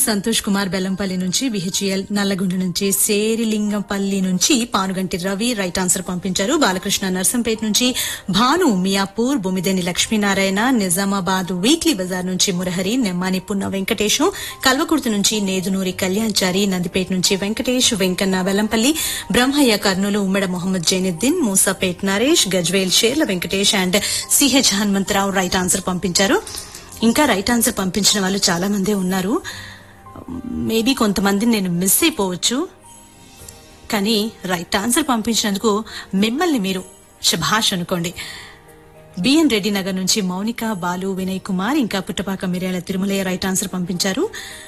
సంతోష్ కుమార్ బెల్లంపల్లి నుంచి, బిహెచ్ఎల్ నల్లగొండ నుంచి, సేరిలింగంపల్లి నుంచి పానుగంటి రవి రైట్ ఆన్సర్ పంపించారు. బాలకృష్ణ నర్సంపేట నుంచి, భాను మియాపూర్, బొమ్మిదేని లక్ష్మీనారాయణ, నిజామాబాద్ వీక్లీ బజార్ నుంచి మురహరి, నెమ్మాని పున్న వెంకటేశం, కల్వకుర్తి నుంచి నేదునూరి కళ్యాణ్చారి, నందిపేట నుంచి వెంకటేష్, వెంకన్న బెల్లంపల్లి, బ్రహ్మయ్య కర్నూలు, ఉమ్మడ మొహమ్మద్ జైనుద్దీన్, మూసాపేట్ నరేష్, గజ్వేల్ షేర్ల Venkatesh and CH Hanumantharao right answer పంపించారు. ఇంకా రైట్ ఆన్సర్ పంపించిన వాళ్ళు చాలా మంది ఉన్నారు. మేబీ కొంతమందిని నేను మిస్ అయిపోవచ్చు, కానీ రైట్ ఆన్సర్ పంపించినందుకు మిమ్మల్ని మీరు శభాష్ అనుకోండి. బిఎన్ రెడ్డి నగర్ నుంచి మౌనిక, బాలు, వినయ్ కుమార్, ఇంకా పుట్టపాక మిర్యాల తిరుమలయ్య రైట్ ఆన్సర్ పంపించారు.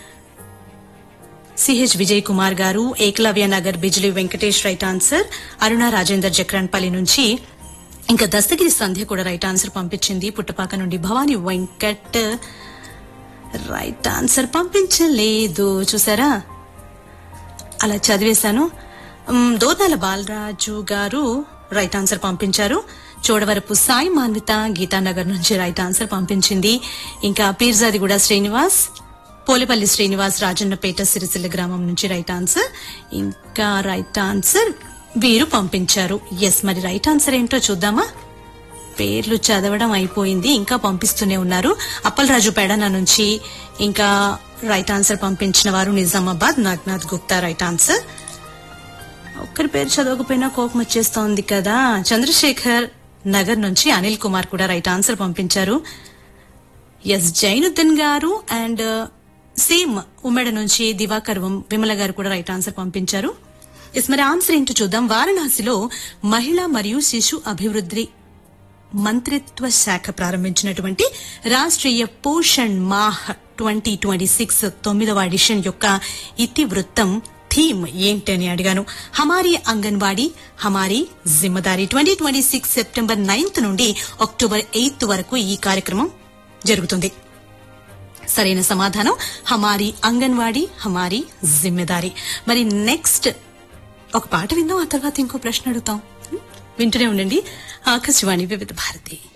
సిహెచ్ విజయ్ కుమార్ గారు, ఏకలవ్య నగర్ బిజ్లీ వెంకటేష్ రైట్ ఆన్సర్. అరుణ రాజేందర్ జక్రాన్పల్లి నుంచి, ఇంకా దస్తగిరి సంధ్య కూడా రైట్ ఆన్సర్ పంపించింది. పుట్టపాక నుండి భవానీ వెంకట్ రైట్ ఆన్సర్ పంపించలేదు, చూసారా, అలా చదివేశాను. దోర్నాల బాలరాజు గారు రైట్ ఆన్సర్ పంపించారు. చోడవరపు సాయి మాన్విత గీతానగర్ నుంచి రైట్ ఆన్సర్ పంపించింది. ఇంకా పీర్జాదిగూడ శ్రీనివాస్, పోలేపల్లి శ్రీనివాస్, రాజన్నపేట సిరిసిల్ల గ్రామం నుంచి రైట్ ఆన్సర్. ఇంకా రైట్ ఆన్సర్ వీరు పంపించారు. ఎస్, మరి రైట్ ఆన్సర్ ఏంటో చూద్దామా? పేర్లు చదవడం అయిపోయింది, ఇంకా పంపిస్తూనే ఉన్నారు. అప్పలరాజు పెడన నుంచి, ఇంకా రైట్ ఆన్సర్ పంపించిన వారు నిజామాబాద్ నాగ్నాథ్ గుప్తా రైట్ ఆన్సర్. ఒక్కరి పేరు చదవకపోయినా కోపం వచ్చేస్తోంది కదా. చంద్రశేఖర్ నగర్ నుంచి అనిల్ కుమార్ కూడా రైట్ ఆన్సర్ పంపించారు. ఎస్, జైనుద్దీన్ గారు అండ్ సేమ్ ఉమ్మడి నుంచి దివాకర్ విమల గారు కూడా రైట్ ఆన్సర్ పంపించారు. ఎస్, మరి ఆన్సర్ ఏంటో చూద్దాం. వారణాసిలో మహిళా మరియు శిశు అభివృద్ది మంత్రిత్వ శాఖ ప్రారంభించినటువంటి రాష్ట్రీయ పోషణ్ మాహ్ 2026 9వ ఎడిషన్ యొక్క ఇతివృత్తం థీమ్ ఏంటని అడిగాను. హమారీ అంగన్వాడీ హమారీ జిమ్మదారీ. 2026 సెప్టెంబర్ 9th నుండి అక్టోబర్ 8th వరకు ఈ కార్యక్రమం జరుగుతుంది. సరైన సమాధానం హమారీ అంగన్వాడీ హమారీ జిమ్మదారీ. మరి నెక్స్ట్ ఒక పాట విందాం, ఆ తర్వాత ఇంకో ప్రశ్న అడుగుతాం. వింటూనే ఉండండి ఆకాశవాణి వివిధ భారతి.